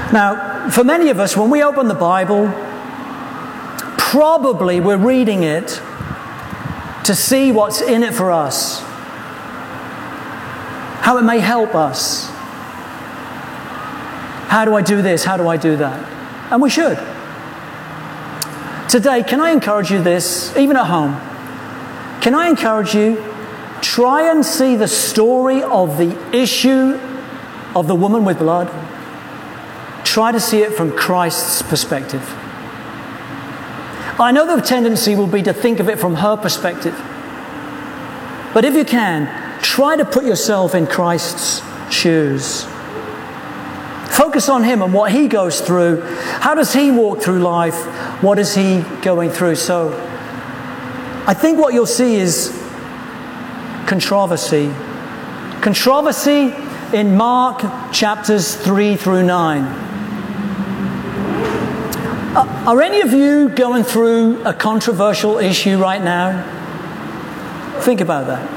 Now, for many of us, when we open the Bible, probably we're reading it to see what's in it for us, how it may help us. How do I do this? How do I do that? And we should. Today, can I encourage you this, even at home? Can I encourage you, try and see the story of the issue of the woman with blood. Try to see it from Christ's perspective. I know the tendency will be to think of it from her perspective. But if you can, try to put yourself in Christ's shoes. Focus on him and what he goes through. How does he walk through life? What is he going through? So, I think what you'll see is controversy. Controversy in Mark chapters 3 through 9. Are any of you going through a controversial issue right now? Think about that.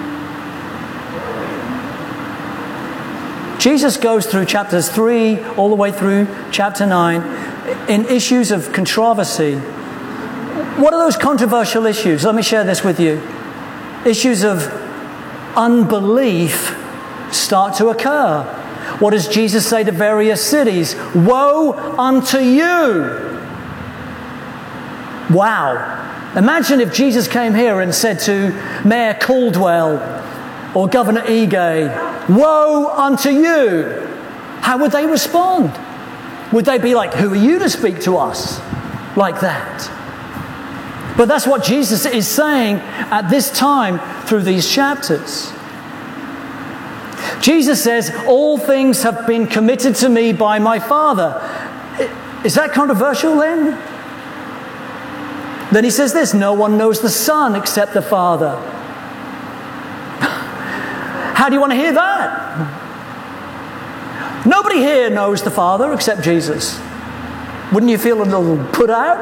Jesus goes through chapters 3 all the way through chapter 9 in issues of controversy. What are those controversial issues? Let me share this with you. Issues of unbelief start to occur. What does Jesus say to various cities? Woe unto you! Wow. Imagine if Jesus came here and said to Mayor Caldwell or Governor Ige, woe unto you! How would they respond? Would they be like, who are you to speak to us like that? But that's what Jesus is saying at this time through these chapters. Jesus says, all things have been committed to me by my Father. Is that controversial then? Then he says this, no one knows the Son except the Father. How do you want to hear that? Nobody here knows the Father except Jesus. Wouldn't you feel a little put out?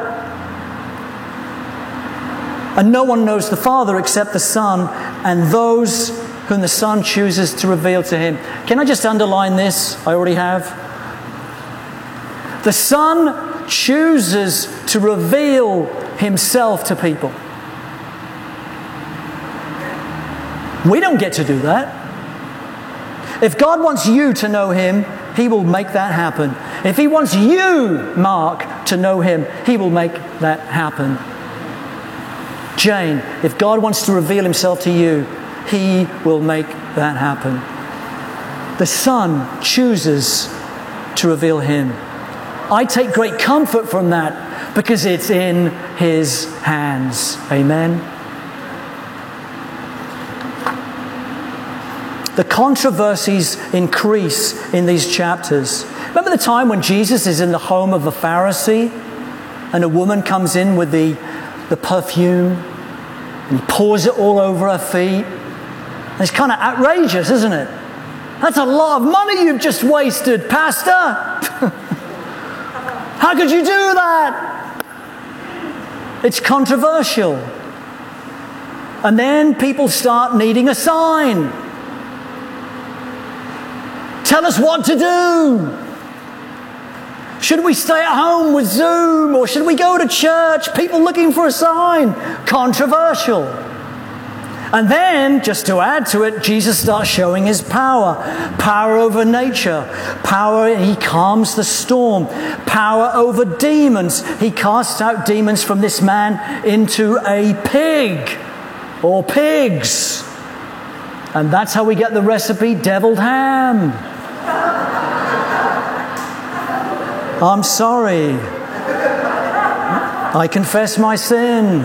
And no one knows the Father except the Son and those whom the Son chooses to reveal to him. Can I just underline this? I already have. The Son chooses to reveal himself to people. We don't get to do that. If God wants you to know him, he will make that happen. If he wants you, Mark, to know him, he will make that happen. Jane, if God wants to reveal himself to you, he will make that happen. The Son chooses to reveal him. I take great comfort from that because it's in his hands. Amen. The controversies increase in these chapters. Remember the time when Jesus is in the home of a Pharisee and a woman comes in with the perfume and he pours it all over her feet? And it's kind of outrageous, isn't it? That's a lot of money you've just wasted, Pastor. How could you do that? It's controversial. And then people start needing a sign. Tell us what to do. Should we stay at home with Zoom or should we go to church? People looking for a sign. Controversial. And then, just to add to it, Jesus starts showing his power. Power over nature. Power, he calms the storm. Power over demons. He casts out demons from this man into a pig or pigs. And that's how we get the recipe deviled ham. I'm sorry. I confess my sin.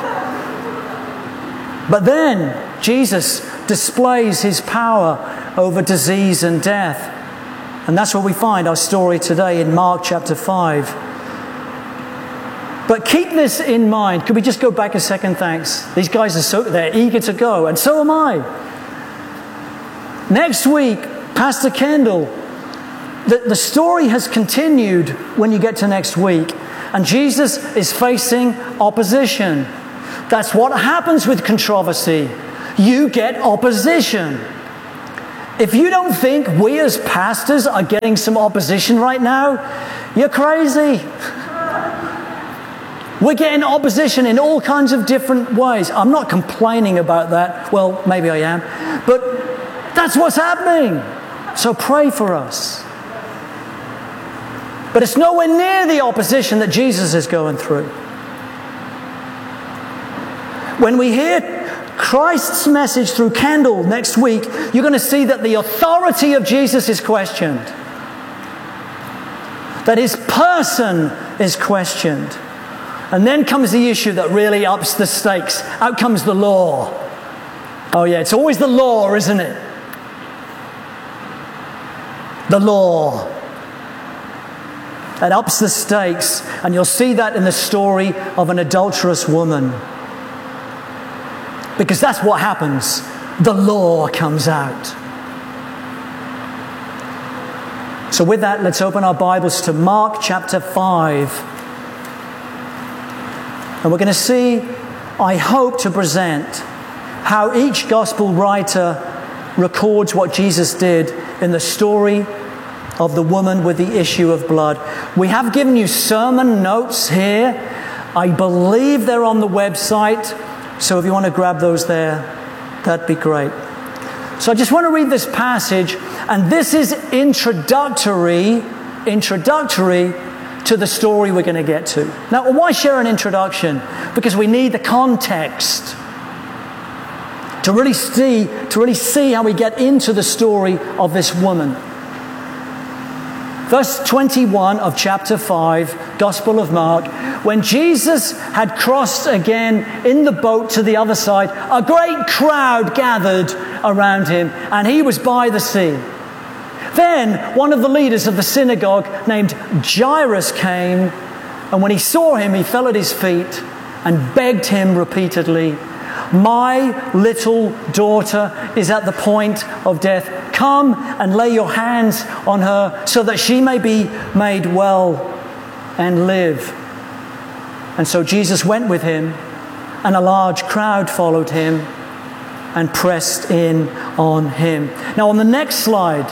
But then Jesus displays his power over disease and death. And that's where we find our story today in Mark chapter 5. But keep this in mind. Could we just go back a second? Thanks. These guys they're eager to go, and so am I. Next week, Pastor Kendall, the story has continued when you get to next week. And Jesus is facing opposition. That's what happens with controversy. You get opposition. If you don't think we as pastors are getting some opposition right now, you're crazy. We're getting opposition in all kinds of different ways. I'm not complaining about that. Well, maybe I am. But that's what's happening. So pray for us. But it's nowhere near the opposition that Jesus is going through. When we hear Christ's message through Kendall next week, you're going to see that the authority of Jesus is questioned. That his person is questioned. And then comes the issue that really ups the stakes. Out comes the law. Oh yeah, it's always the law, isn't it? The law. That ups the stakes. And you'll see that in the story of an adulterous woman. Because that's what happens. The law comes out. So with that, let's open our Bibles to Mark chapter 5. And we're going to see, I hope to present, how each gospel writer records what Jesus did in the story of the woman with the issue of blood. We have given you sermon notes here. I believe they're on the website. So if you want to grab those there, that'd be great. So I just want to read this passage, and this is introductory to the story we're going to get to. Now, why share an introduction? Because we need the context to really see how we get into the story of this woman. Verse 21 of chapter 5, Gospel of Mark, when Jesus had crossed again in the boat to the other side, a great crowd gathered around him, and he was by the sea. Then one of the leaders of the synagogue named Jairus came, and when he saw him, he fell at his feet and begged him repeatedly, "My little daughter is at the point of death. Come and lay your hands on her so that she may be made well and live." And so Jesus went with him, and a large crowd followed him and pressed in on him. Now on the next slide,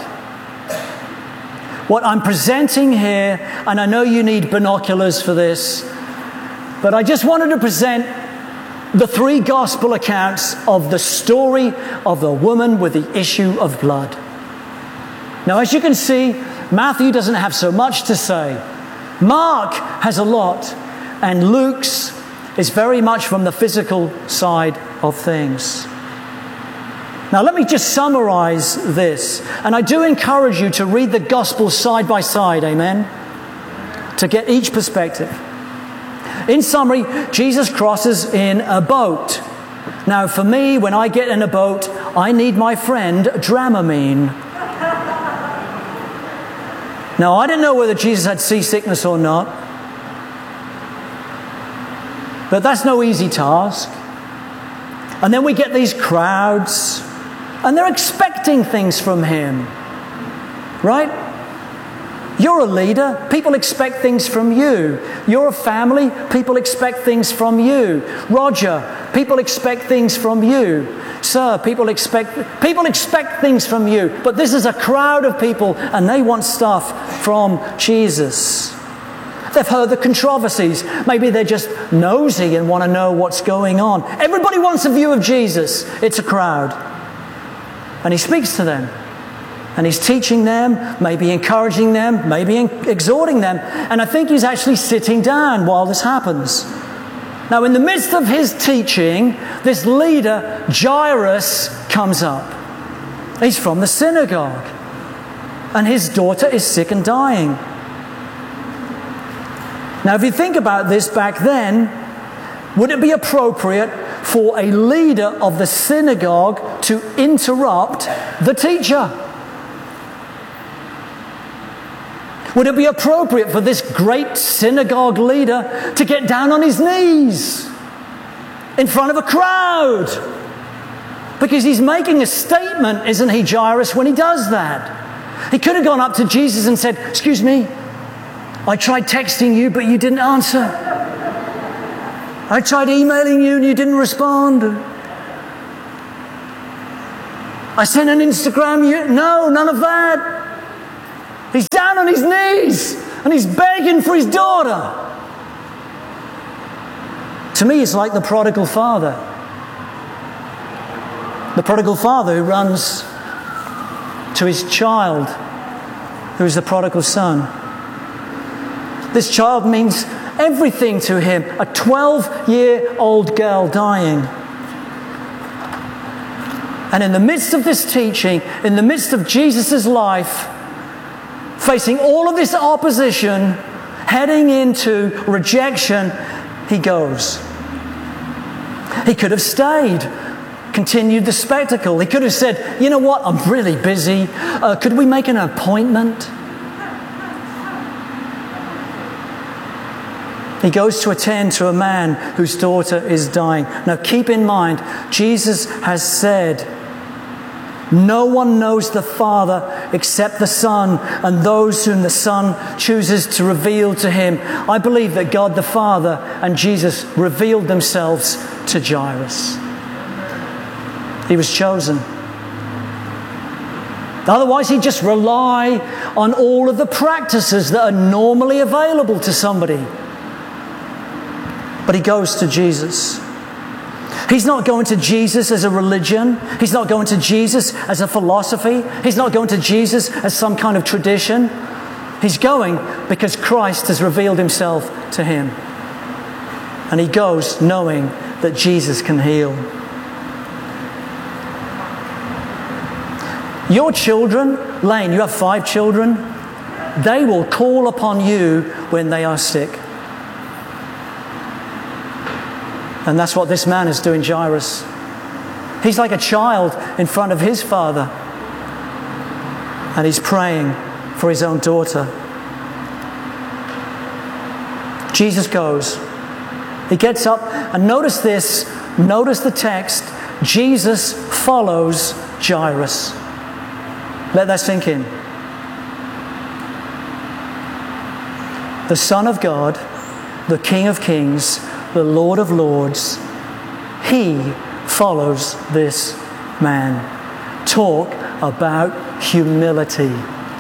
what I'm presenting here, and I know you need binoculars for this, but I just wanted to present the three gospel accounts of the story of the woman with the issue of blood. Now, as you can see, Matthew doesn't have so much to say. Mark has a lot, and Luke's is very much from the physical side of things. Now, let me just summarize this. And I do encourage you to read the gospel side by side, amen? To get each perspective. In summary, Jesus crosses in a boat. Now, for me, when I get in a boat, I need my friend Dramamine. Now, I don't know whether Jesus had seasickness or not, but that's no easy task. And then we get these crowds, and they're expecting things from him, right? You're a leader. People expect things from you. You're a family. People expect things from you. Roger, people expect things from you. Sir, people expect things from you. But this is a crowd of people, and they want stuff from Jesus. They've heard the controversies. Maybe they're just nosy and want to know what's going on. Everybody wants a view of Jesus. It's a crowd. And he speaks to them. And he's teaching them, maybe encouraging them, maybe exhorting them. And I think he's actually sitting down while this happens. Now, in the midst of his teaching, this leader, Jairus, comes up. He's from the synagogue. And his daughter is sick and dying. Now, if you think about this back then, would it be appropriate for a leader of the synagogue to interrupt the teacher? Would it be appropriate for this great synagogue leader to get down on his knees in front of a crowd? Because he's making a statement, isn't he, Jairus, when he does that? He could have gone up to Jesus and said, "Excuse me, I tried texting you, but you didn't answer. I tried emailing you and you didn't respond." I sent an Instagram. No, none of that. He's down on his knees and he's begging for his daughter. To me, it's like the prodigal father. The prodigal father who runs to his child, who's the prodigal son. This child means everything to him. A 12-year-old girl dying. And in the midst of this teaching, in the midst of Jesus' life, facing all of this opposition, heading into rejection, he goes. He could have stayed, continued the spectacle. He could have said, you know what, I'm really busy. Could we make an appointment? He goes to attend to a man whose daughter is dying. Now keep in mind, Jesus has said, no one knows the Father except the Son and those whom the Son chooses to reveal to him. I believe that God the Father and Jesus revealed themselves to Jairus. He was chosen. Otherwise, he'd just rely on all of the practices that are normally available to somebody. But he goes to Jesus. He's not going to Jesus as a religion. He's not going to Jesus as a philosophy. He's not going to Jesus as some kind of tradition. He's going because Christ has revealed himself to him. And he goes knowing that Jesus can heal. Your children, Lane, you have 5 children, they will call upon you when they are sick. And that's what this man is doing, Jairus. He's like a child in front of his father. And he's praying for his own daughter. Jesus goes. He gets up, and notice this, notice the text. Jesus follows Jairus. Let that sink in. The Son of God, the King of Kings, the Lord of Lords, he follows this man. Talk about humility.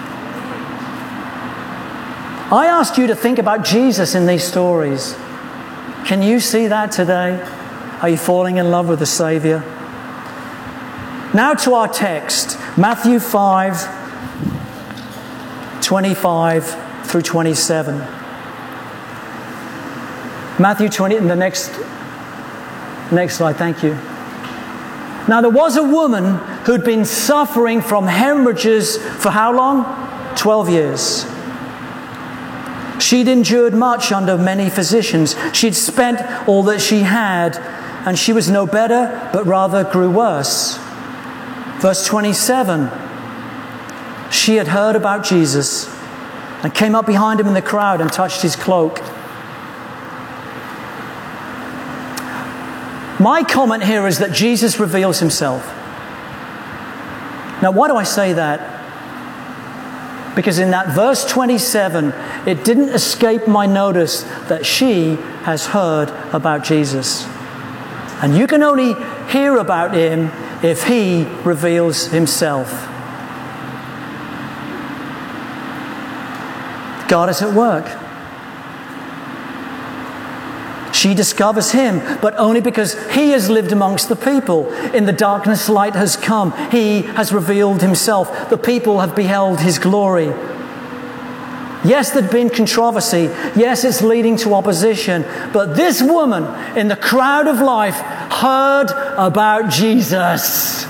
I asked you to think about Jesus in these stories. Can you see that today? Are you falling in love with the Savior? Now to our text, Matthew 5, 25 through 27. Matthew 20, in the next slide, thank you. Now there was a woman who'd been suffering from hemorrhages for how long? 12 years. She'd endured much under many physicians. She'd spent all that she had, and she was no better, but rather grew worse. Verse 27, she had heard about Jesus and came up behind him in the crowd and touched his cloak. My comment here is that Jesus reveals himself. Now, why do I say that? Because in that verse 27, it didn't escape my notice that she has heard about Jesus. And you can only hear about him if he reveals himself. God is at work. She discovers him, but only because he has lived amongst the people. In the darkness, light has come. He has revealed himself. The people have beheld his glory. Yes, there'd been controversy. Yes, it's leading to opposition. But this woman in the crowd of life heard about Jesus.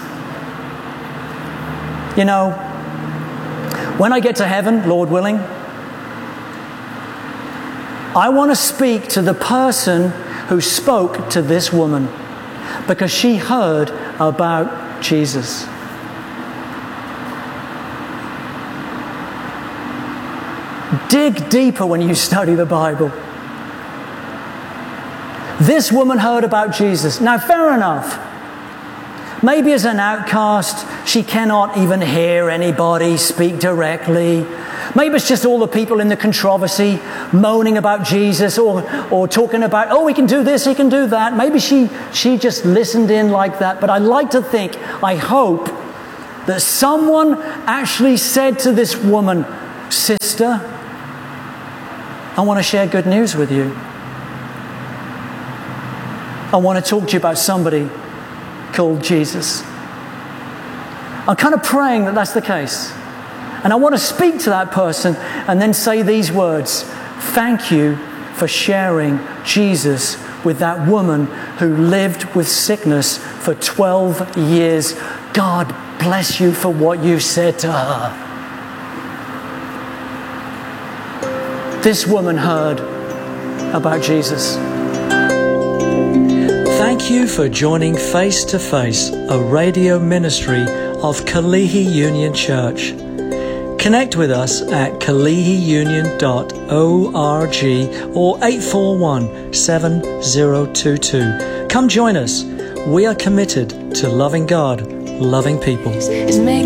You know, when I get to heaven, Lord willing, I want to speak to the person who spoke to this woman because she heard about Jesus. Dig deeper when you study the Bible. This woman heard about Jesus. Now, fair enough. Maybe as an outcast, she cannot even hear anybody speak directly. Maybe it's just all the people in the controversy moaning about Jesus or talking about, oh, he can do this, he can do that. Maybe she just listened in like that. But I like to think, I hope, that someone actually said to this woman, "Sister, I want to share good news with you. I want to talk to you about somebody called Jesus." I'm kind of praying that that's the case. And I want to speak to that person and then say these words: "Thank you for sharing Jesus with that woman who lived with sickness for 12 years. God bless you for what you said to her." This woman heard about Jesus. Thank you for joining Face to Face, a radio ministry of Kalihi Union Church. Connect with us at kalihiunion.org or 841-7022. Come join us. We are committed to loving God, loving people.